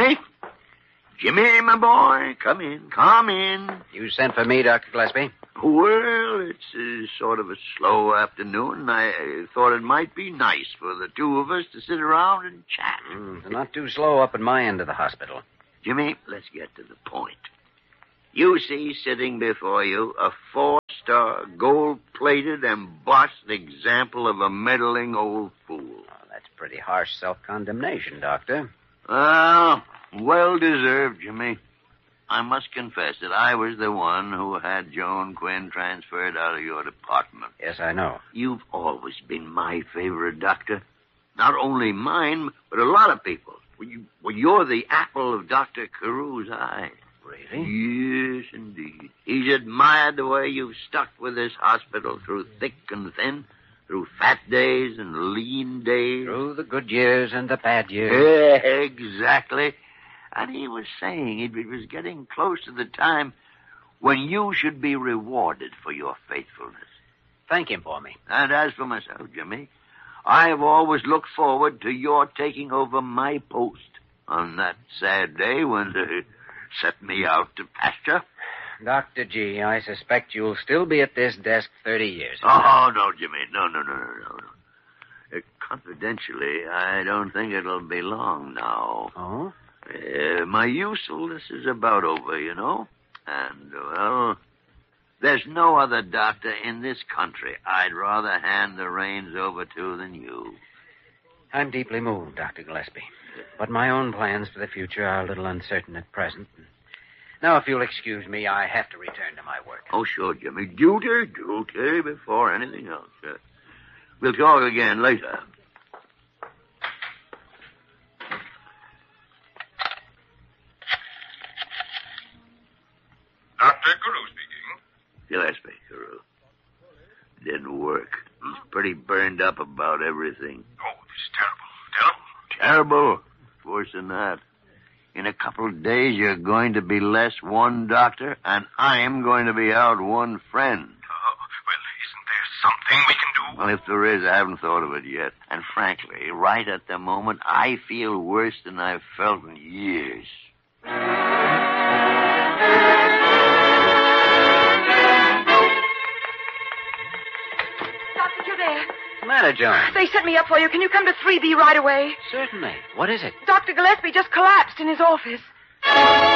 Jimmy? Jimmy, my boy, come in, come in. You sent for me, Dr. Gillespie? Well, it's sort of a slow afternoon. I thought it might be nice for the two of us to sit around and chat. Not too slow up at my end of the hospital. Jimmy, let's get to the point. You see sitting before you a 4-star, gold-plated, embossed example of a meddling old fool. Oh, that's pretty harsh self-condemnation, Doctor. Well deserved, Jimmy. I must confess that I was the one who had Joan Quinn transferred out of your department. Yes, I know. You've always been my favorite, Doctor. Not only mine, but a lot of people. You're the apple of Dr. Carew's eye. Really? Yes, indeed. He's admired the way you've stuck with this hospital through thick and thin, through fat days and lean days. Through the good years and the bad years. Exactly. And he was saying it was getting close to the time when you should be rewarded for your faithfulness. Thank him for me. And as for myself, Jimmy, I've always looked forward to your taking over my post on that sad day when they set me out to pasture. Dr. G, I suspect you'll still be at this desk 30 years. Oh, no, Jimmy. No. Confidentially, I don't think it'll be long now. Oh? My usefulness is about over, you know. And, well, there's no other doctor in this country I'd rather hand the reins over to than you. I'm deeply moved, Dr. Gillespie. But my own plans for the future are a little uncertain at present. Now, if you'll excuse me, I have to return to my work. Oh, sure, Jimmy. Duty before anything else. We'll talk again later. Dr. Carew speaking. Gillespie, Carew. Didn't work. He's pretty burned up about everything. Oh, this is terrible. Terrible? Worse than that. In a couple of days, you're going to be less one doctor, and I'm going to be out one friend. Well, isn't there something we can do? Well, if there is, I haven't thought of it yet. And frankly, right at the moment, I feel worse than I've felt in years. Doctor, you there? What's the matter, Joan? They sent me up for you. Can you come to 3B right away? Certainly. What is it? Dr. Gillespie just collapsed in his office.